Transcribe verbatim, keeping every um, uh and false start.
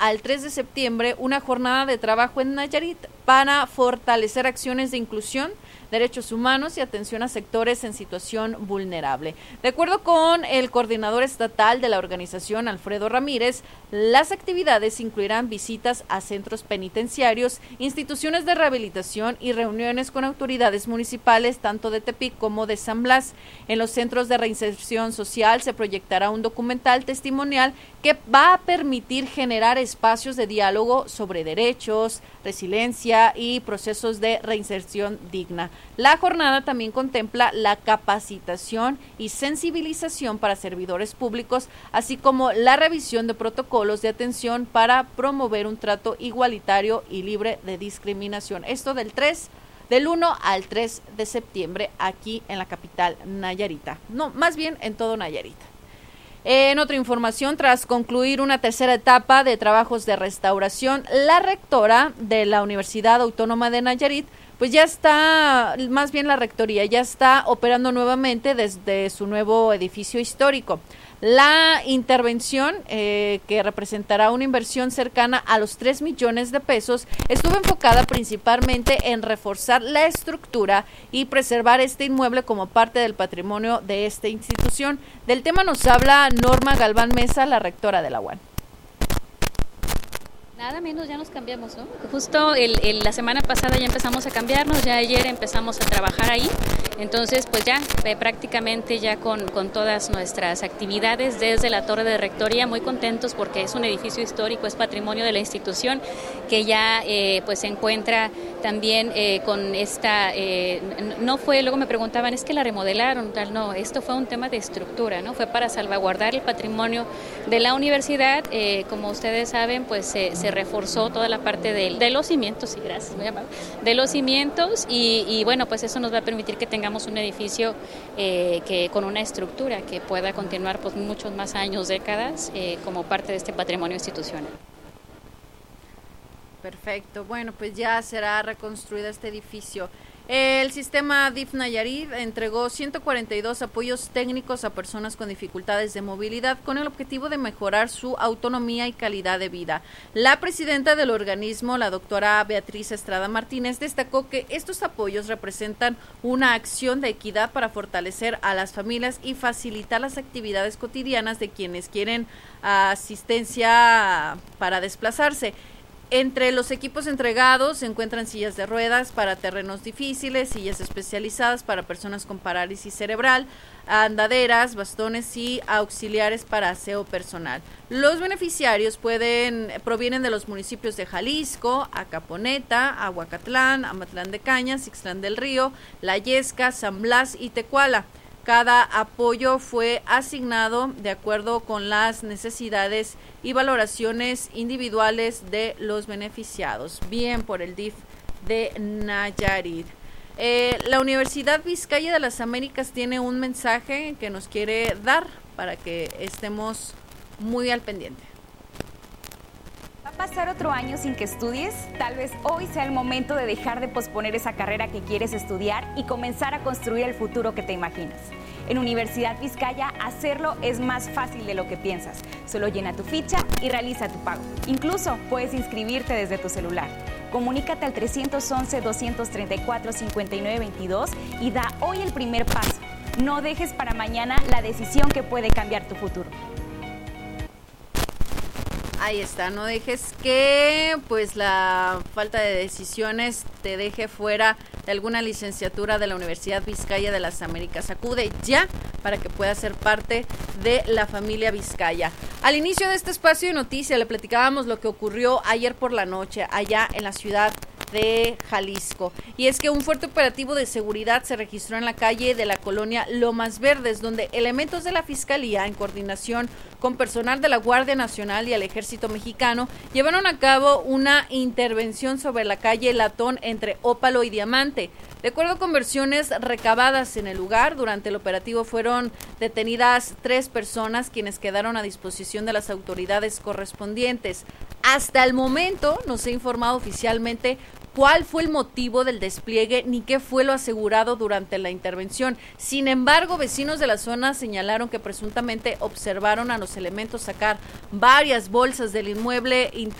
al tres de septiembre una jornada de trabajo en Nayarit para fortalecer acciones de inclusión, derechos humanos y atención a sectores en situación vulnerable. De acuerdo con el coordinador estatal de la organización, Alfredo Ramírez, las actividades incluirán visitas a centros penitenciarios, instituciones de rehabilitación y reuniones con autoridades municipales, tanto de Tepic como de San Blas. En los centros de reinserción social se proyectará un documental testimonial que va a permitir generar espacios de diálogo sobre derechos, resiliencia y procesos de reinserción digna. La jornada también contempla la capacitación y sensibilización para servidores públicos, así como la revisión de protocolos de atención para promover un trato igualitario y libre de discriminación. Esto del tres, del uno al tres de septiembre aquí en la capital nayarita. No, más bien en todo Nayarit. En otra información, tras concluir una tercera etapa de trabajos de restauración, la rectora de la Universidad Autónoma de Nayarit, pues ya está, más bien la rectoría, ya está operando nuevamente desde su nuevo edificio histórico. La intervención, eh, que representará una inversión cercana a los tres millones de pesos, estuvo enfocada principalmente en reforzar la estructura y preservar este inmueble como parte del patrimonio de esta institución. Del tema nos habla Norma Galván Mesa, la rectora de la U A N. Nada menos, ya nos cambiamos, ¿no? Justo el, el, la semana pasada ya empezamos a cambiarnos, ya ayer empezamos a trabajar ahí, entonces pues ya eh, prácticamente ya con, con todas nuestras actividades desde la torre de rectoría, muy contentos porque es un edificio histórico, es patrimonio de la institución que ya eh, pues se encuentra también eh, con esta, eh, no fue, luego me preguntaban, es que la remodelaron, tal, no, esto fue un tema de estructura, ¿no? Fue para salvaguardar el patrimonio de la universidad, eh, como ustedes saben, pues se, se reforzó toda la parte de, de los cimientos, y gracias, muy amable, de los cimientos y, y bueno, pues eso nos va a permitir que tengamos un edificio eh, que con una estructura que pueda continuar pues muchos más años, décadas, eh, como parte de este patrimonio institucional. Perfecto, bueno, pues ya será reconstruido este edificio. El sistema D I F Nayarit entregó ciento cuarenta y dos apoyos técnicos a personas con dificultades de movilidad con el objetivo de mejorar su autonomía y calidad de vida. La presidenta del organismo, la doctora Beatriz Estrada Martínez, destacó que estos apoyos representan una acción de equidad para fortalecer a las familias y facilitar las actividades cotidianas de quienes quieren asistencia para desplazarse. Entre los equipos entregados se encuentran sillas de ruedas para terrenos difíciles, sillas especializadas para personas con parálisis cerebral, andaderas, bastones y auxiliares para aseo personal. Los beneficiarios pueden provienen de los municipios de Jalisco, Acaponeta, Aguacatlán, Amatlán de Cañas, Ixtlán del Río, La Yesca, San Blas y Tecuala. Cada apoyo fue asignado de acuerdo con las necesidades y valoraciones individuales de los beneficiados. Bien por el D I F de Nayarit. Eh, la Universidad Vizcaya de las Américas tiene un mensaje que nos quiere dar para que estemos muy al pendiente. ¿Va a pasar otro año sin que estudies? Tal vez hoy sea el momento de dejar de posponer esa carrera que quieres estudiar y comenzar a construir el futuro que te imaginas. En Universidad Vizcaya, hacerlo es más fácil de lo que piensas. Solo llena tu ficha y realiza tu pago. Incluso puedes inscribirte desde tu celular. Comunícate al tres once, dos treinta y cuatro, cincuenta y nueve veintidós y da hoy el primer paso. No dejes para mañana la decisión que puede cambiar tu futuro. Ahí está, no dejes que pues la falta de decisiones te deje fuera de alguna licenciatura de la Universidad Vizcaya de las Américas. Acude ya para que puedas ser parte de la familia Vizcaya. Al inicio de este espacio de noticias le platicábamos lo que ocurrió ayer por la noche allá en la ciudad de Jalisco, y es que un fuerte operativo de seguridad se registró en la calle de la colonia Lomas Verdes, donde elementos de la Fiscalía, en coordinación con personal de la Guardia Nacional y el Ejército Mexicano, llevaron a cabo una intervención sobre la calle Latón entre Ópalo y Diamante. De acuerdo con versiones recabadas en el lugar, durante el operativo fueron detenidas tres personas quienes quedaron a disposición de las autoridades correspondientes. Hasta el momento no se ha informado oficialmente cuál fue el motivo del despliegue ni qué fue lo asegurado durante la intervención. Sin embargo, vecinos de la zona señalaron que presuntamente observaron a los elementos sacar varias bolsas del inmueble